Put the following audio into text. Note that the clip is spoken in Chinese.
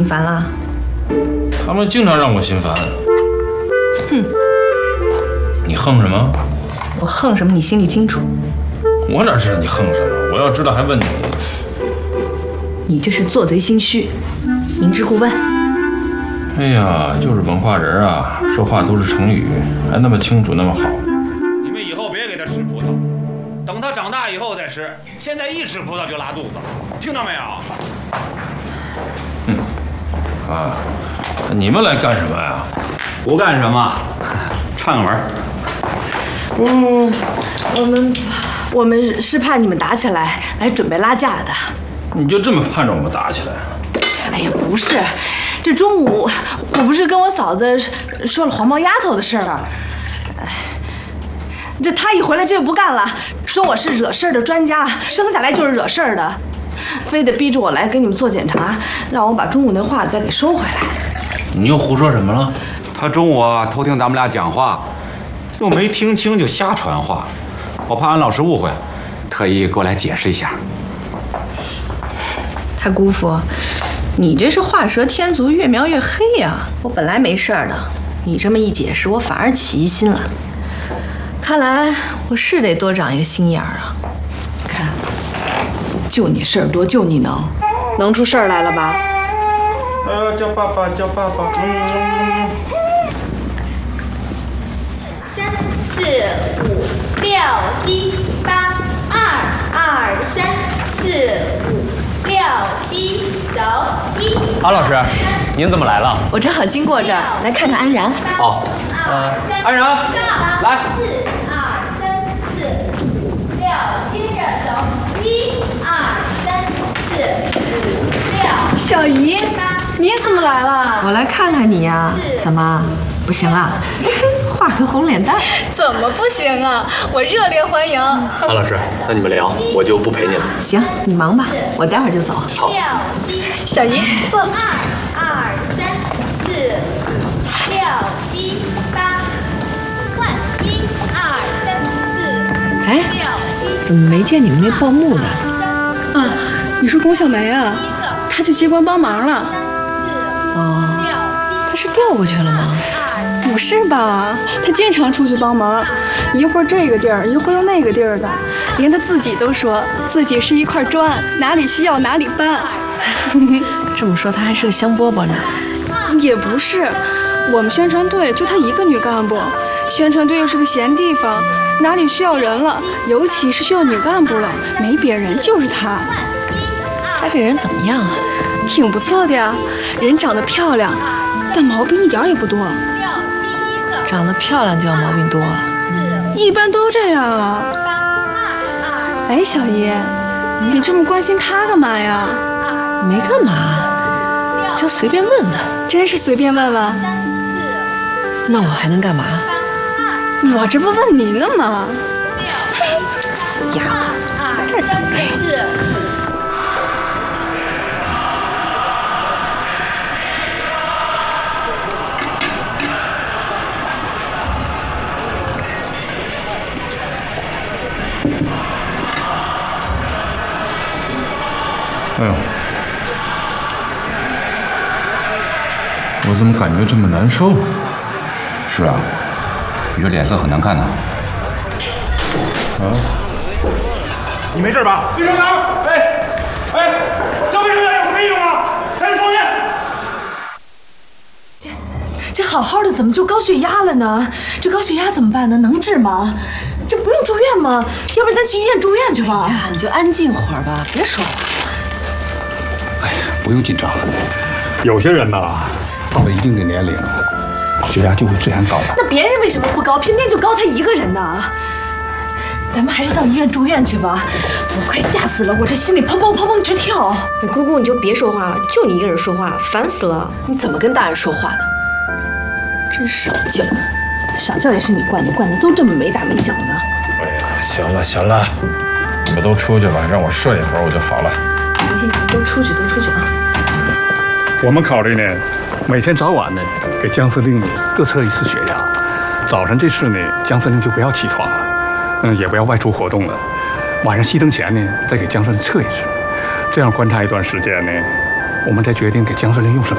烦了？ 他们经常让我心烦。 哼！ 你横什么？ 我横什么？你心里清楚。 我哪知道你横什么？我要知道还问你。 你这是做贼心虚，明知故问。 哎呀，就是文化人啊，说话都是成语，还那么清楚，那么好。 你们以后别给他吃葡萄，等他长大以后再吃。现在一吃葡萄就拉肚子，听到没有？ 啊，你们来干什么呀？ 不干什么，串个门。 我们是怕你们打起来，来准备拉架的。 你就这么盼着我们打起来？ 哎呀，不是，这中午我不是跟我嫂子说了黄毛丫头的事儿，这她一回来这就不干了，说我是惹事儿的专家，生下来就是惹事儿的，非得逼着我来给你们做检查，让我把中午那话再给收回来。 你又胡说什么了？ 他中午偷听咱们俩讲话，又没听清就瞎传话，我怕俺老师误会，特意过来解释一下。 他姑父，你这是画蛇添足，越描越黑呀！我本来没事儿的，你这么一解释，我反而起疑心了。看来我是得多长一个心眼儿啊！看，就你事儿多，就你能出事儿来了吧？ 叫爸爸，叫爸爸。 3、4、5、6、7、8，2、2、3、4、5、6、7，走1。 安老师，您怎么来了？ 我正好经过这儿，来看看安然。 哦，安然，来。 4、2、3、4、5、6，接着走1、2、3、4、5、6。 小姨，你怎么来了？我来看看你呀。怎么不行啊？画个红脸蛋？ 怎么不行啊？我热烈欢迎。 安老师，那你们聊，我就不陪你了。 行，你忙吧，我待会儿就走。 好。 小姨，坐。 2、2、3、4、5、6、7、8，换1、2、3、4、 哎，怎么没见你们那报幕呢？ 啊，你说龚小梅啊，她去接官帮忙了。 哦，她是调过去了吗？ 不是吧？她经常出去帮忙，一会儿这个地儿，一会儿又那个地儿的，连她自己都说自己是一块砖，哪里需要哪里搬。 这么说，她还是个香饽饽呢？ 也不是，我们宣传队就她一个女干部，宣传队又是个闲地方，哪里需要人了，尤其是需要女干部了，没别人，就是她。 她这人怎么样啊？ 挺不错的呀，人长得漂亮，但毛病一点也不多。 长得漂亮就要毛病多？ 一般都这样啊。哎，小姨，你这么关心她干嘛呀？ 没干嘛，就随便问问。 真是随便问问？ 那我还能干嘛？ 我这不问您呢吗？ 死丫头，这儿等着。 哎呦，我怎么感觉这么难受？ 是啊，你这脸色很难看呐。 你没事吧？卫生员，叫卫生员有什么用啊？赶紧送院！ 这好好的怎么就高血压了呢？这高血压怎么办呢？能治吗？这不用住院吗？要不然咱去医院住院去吧。哎呀，你就安静会儿吧，别说话。 哎呀，不用紧张。 有些人呐， 到了一定的年龄，血压就会自然高了。 那别人为什么不高，偏偏就高他一个人呢？咱们还是到医院住院去吧。我快吓死了，我这心里砰砰砰砰直跳。 姑姑，你就别说话了，就你一个人说话，烦死了。 你怎么跟大人说话的？真少教，少教也是你惯的，惯的都这么没大没小的。 哎呀，行了行了，你们都出去吧，让我睡一会儿我就好了。 行，都出去啊。 我们考虑呢，每天早晚呢给江司令各测一次血压。早晨这次呢，江司令就不要起床了，也不要外出活动了。晚上熄灯前呢，再给江司令测一次。这样观察一段时间呢，我们再决定给江司令用什么。